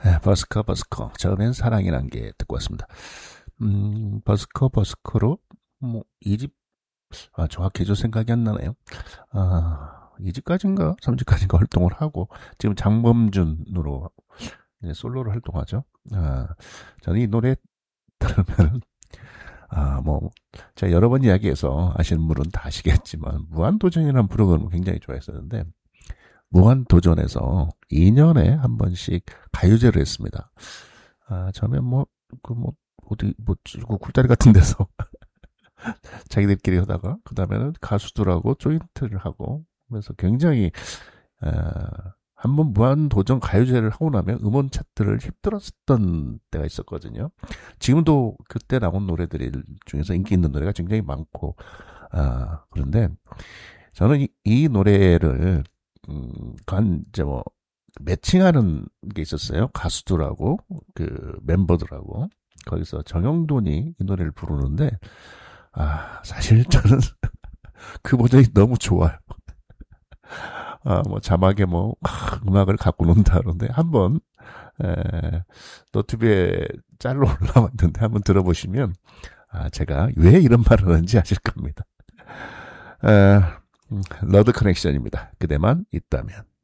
네, 버스커 처음엔 사랑이란 게 듣고 왔습니다. 버스커로 뭐 2집 정확히 좀 생각이 안 나네요. 2집까지인가 3집까지인가 활동을 하고 지금 장범준으로 솔로로 활동하죠. 저는 이 노래 들으면 뭐 제가 여러 번 이야기해서 아시는 분은 다 아시겠지만 무한도전이라는 프로그램을 굉장히 좋아했었는데 무한도전에서 2년에 한 번씩 가요제를 했습니다. 처음에 어디 굴다리 같은 데서 자기들끼리 하다가 그 다음에는 가수들하고 조인트를 하고 그래서 굉장히 한번 무한도전 가요제를 하고 나면 음원 차트를 휩들었었던 때가 있었거든요. 지금도 그때 나온 노래들 중에서 인기 있는 노래가 굉장히 많고 그런데 저는 이 노래를 매칭하는 게 있었어요. 가수들하고 그 멤버들하고 거기서 정영돈이 이 노래를 부르는데 사실 저는 그 버전이 너무 좋아요. 자막에 음악을 갖고 논다 그러는데 한번 너튜브에 짤로 올라와 있는데 한번 들어보시면 제가 왜 이런 말을 하는지 아실 겁니다. 러드 커넥션입니다. 그대만 있다면.